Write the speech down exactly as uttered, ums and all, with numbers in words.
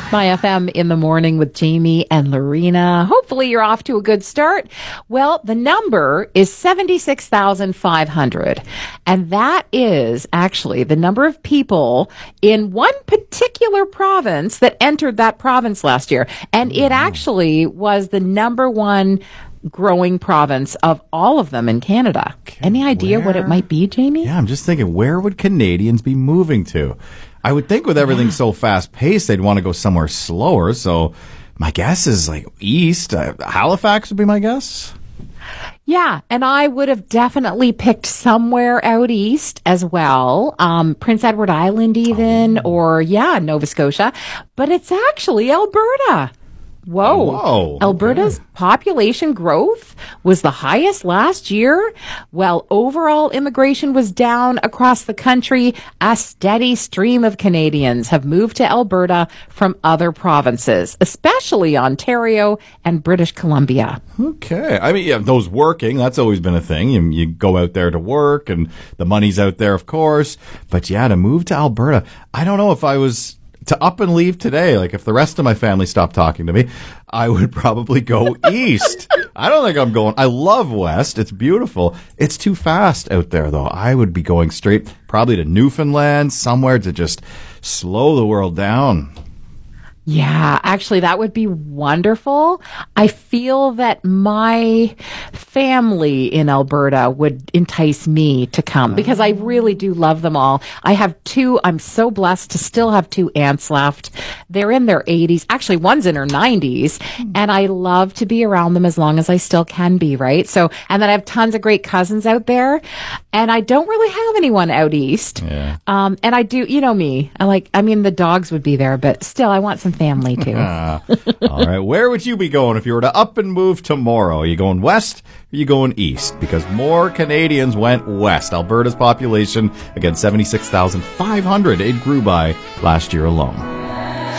My F M in the morning with Jamie and Lorena. Hopefully you're off to a good start. Well, the number is seventy-six thousand five hundred. And that is actually the number of people in one particular province that entered that province last year. And it actually was the number one growing province of all of them in Canada. Okay, Any idea where? What it might be, Jamie? Yeah, I'm just thinking, where would Canadians be moving to? I would think with everything yeah. so fast-paced, they'd want to go somewhere slower. So my guess is like east. Uh, Halifax would be my guess. Yeah, and I would have definitely picked somewhere out east as well. Um, Prince Edward Island even, oh. or, yeah, Nova Scotia. But it's actually Alberta. Whoa. Whoa. Alberta's okay. population growth was the highest last year, while overall immigration was down across the country. A steady stream of Canadians have moved to Alberta from other provinces, especially Ontario and British Columbia. Okay. I mean, yeah, those working, that's always been a thing. You, you go out there to work and the money's out there, of course. But yeah, to move to Alberta, I don't know if I was to up and leave today, like if the rest of my family stopped talking to me, I would probably go east. I don't think I'm going. I love west. It's beautiful. It's too fast out there, though. I would be going straight probably to Newfoundland, somewhere to just slow the world down. Yeah, actually, that would be wonderful. I feel that my family in Alberta would entice me to come because I really do love them all. I have two, I'm so blessed to still have two aunts left. They're in their eighties. Actually, one's in her nineties, and I love to be around them as long as I still can be, right? So, and then I have tons of great cousins out there, and I don't really have anyone out east. Yeah. Um, and I do, you know me, I like, I mean, the dogs would be there, but still, I want some family too. uh, all right. Where would you be going if you were to up and move tomorrow? Are you going west or are you going east? Because more Canadians went west. Alberta's population, again, seventy-six thousand five hundred. It grew by last year alone.